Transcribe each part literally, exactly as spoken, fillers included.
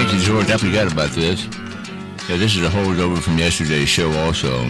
thank you, George. I forgot about this. Yeah, this is a holdover from yesterday's show also.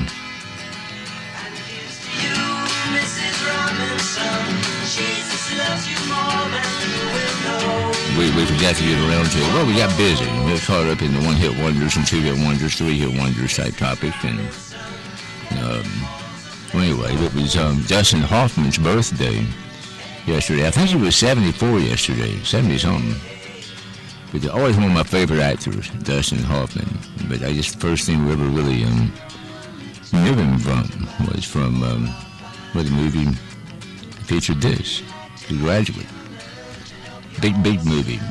We, we forgot to get around to it. Well, we got busy. We got caught up in the one-hit wonders and two-hit wonders, three-hit wonders type topics. And um, well, anyway, it was um, Dustin Hoffman's birthday yesterday. I think he was seventy-four yesterday, seventy-something. But they're always one of my favorite actors, Dustin Hoffman. But I guess the first thing we ever really um, knew him from was from um, where the movie featured this, The Graduate. Big, big movie.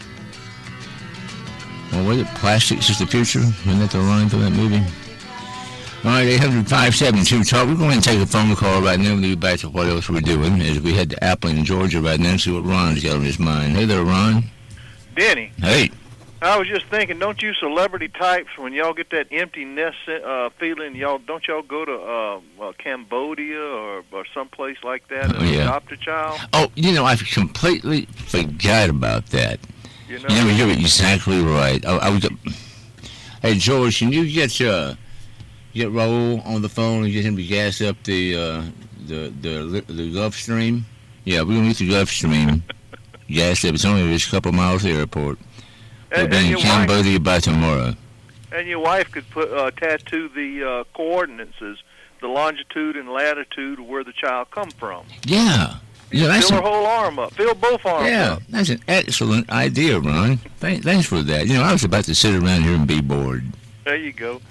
Well, was it Plastics is the Future? Wasn't that the line for that movie? All right, eight hundred, five seven two, talk. We're going to take a phone call right now. We'll get back to what else we're doing as we head to Appling, Georgia right now and see what Ron's got on his mind. Hey there, Ron. Denny. Hey. I was just thinking, don't you celebrity types, when y'all get that empty nest uh, feeling, y'all don't y'all go to uh, uh, Cambodia or, or someplace like that and oh, yeah. adopt a child? Oh, you know, I completely forgot about that. You know, you know you're exactly right. I, I was. Uh, hey, George, can you get uh, get Raul on the phone and get him to gas up the uh, the the the Gulf Stream? Yeah, we're gonna get the Gulf Stream gas up. It's only just a couple miles to the airport. We'll be in Cambodia by tomorrow. And your wife could put uh, tattoo the uh, coordinates, the longitude and latitude of where the child come from. Yeah. Yeah, that's fill a, her whole arm up. Fill both arms yeah, up. Yeah, that's an excellent idea, Ron. Thank, thanks for that. You know, I was about to sit around here and be bored. There you go.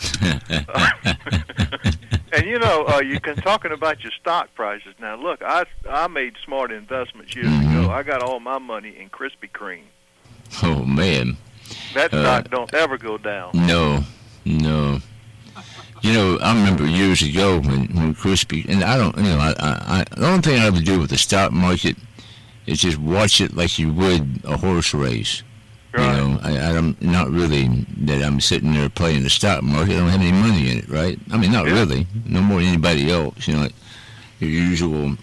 And, you know, uh, you're talking about your stock prices. Now, look, I I made smart investments years mm-hmm. ago. I got all my money in Krispy Kreme. Oh, man. That uh, stock don't ever go down. No, no. You know, I remember years ago when, when Krispy, and I don't, you know, I, I, the only thing I ever do with the stock market is just watch it like you would a horse race. Right. You know, I, I'm not really that I'm sitting there playing the stock market. I don't have any money in it, right? I mean, not yeah. really. No more than anybody else. You know, like your usual,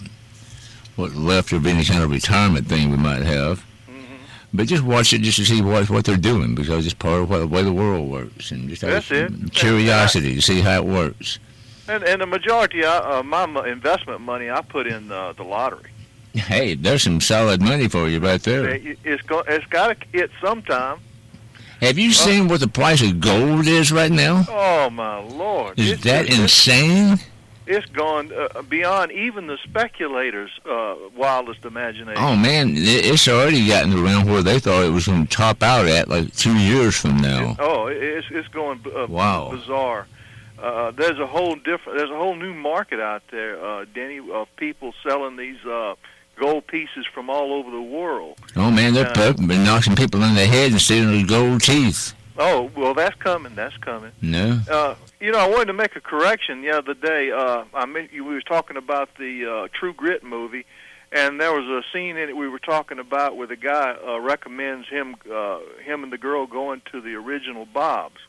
what left of any kind of retirement thing we might have. But just watch it just to see what what they're doing, because it's part of what, the way the world works, and just That's have it. curiosity to see how it works. And and the majority of uh, my investment money I put in uh, the lottery. Hey, there's some solid money for you right there. It, it's go, it's got to hit sometime. Have you uh, seen what the price of gold is right now? Oh my Lord! Is it's, that it's, insane? It's gone uh, beyond even the speculators' uh, wildest imagination. Oh, man, it's already gotten around where they thought it was going to top out at like two years from now. It, oh, it's it's going uh, wow. bizarre. Uh, there's a whole different, there's a whole new market out there, uh, Denny, of people selling these uh, gold pieces from all over the world. Oh, man, they're uh, been knocking people in the head and stealing their gold teeth. Oh, well, that's coming. That's coming. No. Uh, you know, I wanted to make a correction the other day. Uh, I mean, we were talking about the uh, True Grit movie, and there was a scene in it we were talking about where the guy uh, recommends him, uh, him and the girl going to the original Bob's.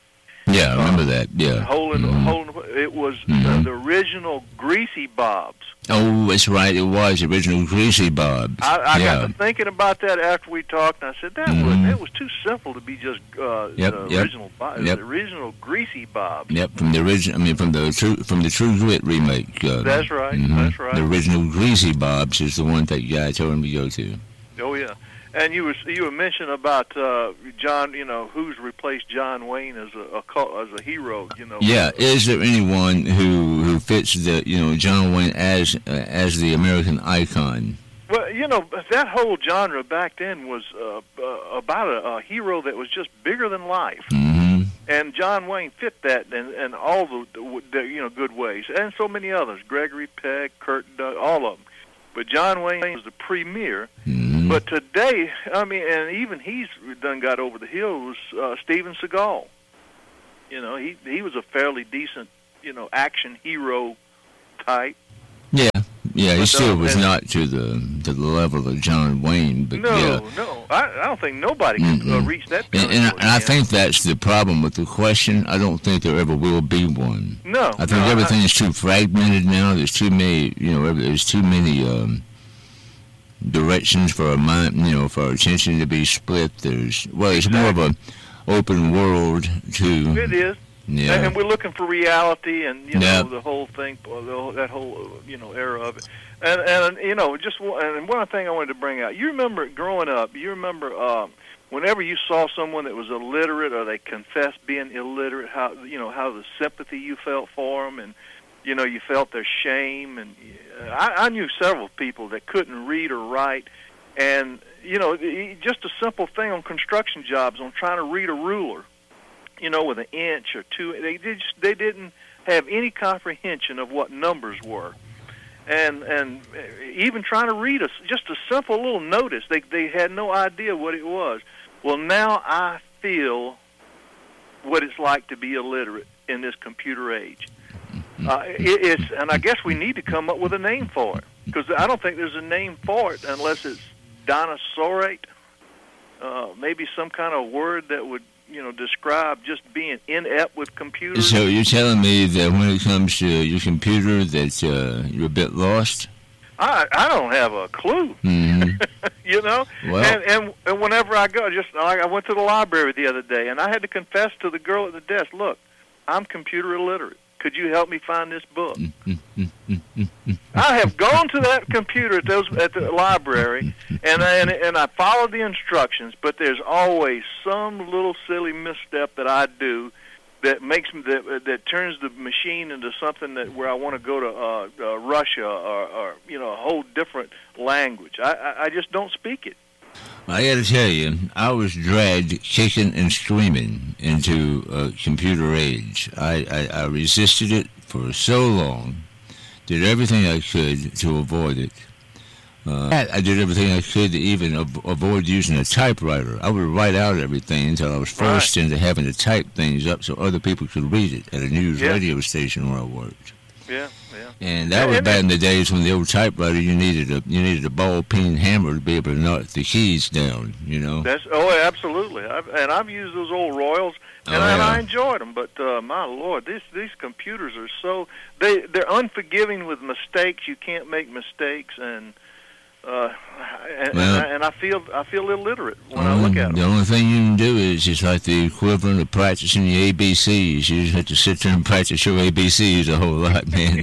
Yeah, I remember uh, that. Yeah. Holding, mm-hmm. holding, it was mm-hmm. the, the original Greasy Bob's. Oh, that's right. It was the original Greasy Bob's. I, I yeah. got to thinking about that after we talked, and I said that mm-hmm. was it was too simple to be just uh, yep, the yep, original Bob, yep. the original Greasy Bob's. Yep, from the original. I mean, from the true from the True Grit remake. Uh, that's right. Mm-hmm. That's right. The original Greasy Bob's is the one that guy told him to go to. Oh yeah. And you were you were mentioning about uh, John, you know, who's replaced John Wayne as a, a as a hero, you know. Yeah, is there anyone who who fits the you know John Wayne as uh, as the American icon? Well, you know, that whole genre back then was uh, uh, about a, a hero that was just bigger than life, mm-hmm. and John Wayne fit that in, in all the, the you know good ways, and so many others, Gregory Peck, Kurt, uh, all of them. But John Wayne was the premier. Mm-hmm. But today, I mean, and even he's done got over the hill, was uh, Steven Seagal. You know, he he was a fairly decent, you know, action hero type. Yeah, yeah, he but still uh, was and, not to the to the level of John Wayne, but no, yeah. no, I, I don't think nobody can mm-hmm. uh, reach that. And, and, I, and I think that's the problem with the question. I don't think there ever will be one. No, I think no, everything I, is too fragmented now. There's too many, you know, there's too many um, directions for our mind, you know, for our attention to be split. There's well, it's exactly. more of a open world to. It is. Yeah. And we're looking for reality, and you know yep. the whole thing, the whole, that whole you know era of it, and and you know just and one thing I wanted to bring out. You remember growing up? You remember um, whenever you saw someone that was illiterate or they confessed being illiterate, how you know how the sympathy you felt for them, and you know you felt their shame, and I, I knew several people that couldn't read or write, and you know just a simple thing on construction jobs, on trying to read a ruler. You know, with an inch or two, they did just, they didn't have any comprehension of what numbers were, and and even trying to read a just a simple little notice, they they had no idea what it was. Well, now I feel what it's like to be illiterate in this computer age. Uh, it, it's and I guess we need to come up with a name for it, because I don't think there's a name for it unless it's dinosaurate, uh, maybe some kind of word that would. You know, describe just being inept with computers. So you're telling me that when it comes to your computer that uh, you're a bit lost? I I don't have a clue. Mm-hmm. You know? Well, and, and and whenever I go, just like I went to the library the other day, and I had to confess to the girl at the desk, look, I'm computer illiterate. Could you help me find this book? I have gone to that computer at those at the library, and I, and and I followed the instructions. But there's always some little silly misstep that I do that makes me that that turns the machine into something that where I want to go to uh, uh, Russia or, or you know a whole different language. I, I I just don't speak it. I got to tell you, I was dragged kicking and screaming into a computer age. I, I, I resisted it for so long, did everything I could to avoid it. Uh, I did everything I could to even av- avoid using a typewriter. I would write out everything until I was forced right. into having to type things up so other people could read it at a news yeah. radio station where I worked. Yeah, yeah. And that was back in the days when the old typewriter, you needed a you needed a ball peen hammer to be able to knock the keys down. You know. That's oh, absolutely. I've, and I've used those old Royals, and, oh, I, yeah. and I enjoyed them. But uh, my Lord, these these computers are so they they're unforgiving with mistakes. You can't make mistakes, and uh, and, well, and, I, and I feel I feel illiterate when only, I look at them. The only thing you can do is it's like the equivalent of practicing the A B Cs. You just have to sit there and practice your A B Cs a whole lot, man.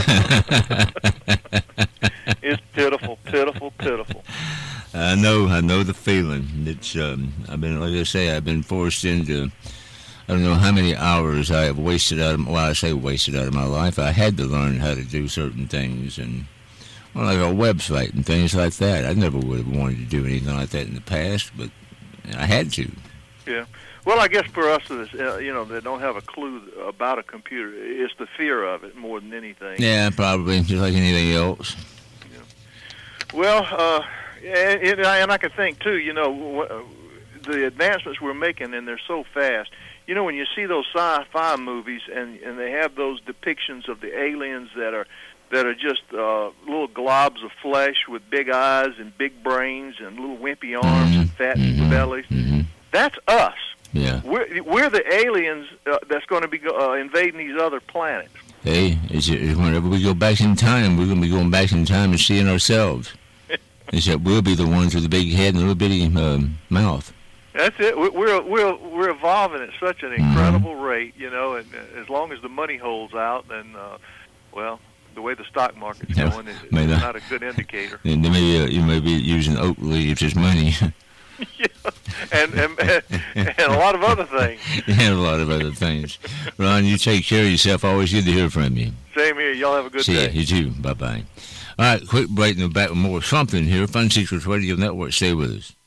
It's pitiful, pitiful, pitiful. I know, I know the feeling. It's um, I've been, like I say, I've been forced into. I don't know how many hours I have wasted out of. Well, I say wasted out of my life. I had to learn how to do certain things and. Well, like a website and things like that. I never would have wanted to do anything like that in the past, but I had to. Yeah. Well, I guess for us, uh, you know, that don't have a clue about a computer, it's the fear of it more than anything. Yeah, probably, just like anything else. Yeah. Well, uh, and, and I can think, too, you know, the advancements we're making, and they're so fast. You know, when you see those sci-fi movies, and, and they have those depictions of the aliens that are that are just uh, little globs of flesh with big eyes and big brains and little wimpy arms mm-hmm. and fat mm-hmm. bellies. Mm-hmm. That's us. Yeah. We're, we're the aliens uh, that's going to be uh, invading these other planets. Hey, it's, it's whenever we go back in time, we're going to be going back in time and seeing ourselves. Except we'll be the ones with the big head and the little bitty um, mouth. That's it. We're we're we're evolving at such an incredible mm-hmm. rate, you know. And as long as the money holds out, then uh, well. The way the stock market's yeah, going, it's not, not a good indicator. And maybe uh, you may be using oak leaves as money. Yeah, and, and and a lot of other things. And a lot of other things. Ron, you take care of yourself. Always good to hear from you. Same here. Y'all have a good See day. See you. You too. Bye-bye. All right, quick break in the back with more something here. Fun Secrets Radio Network. Stay with us.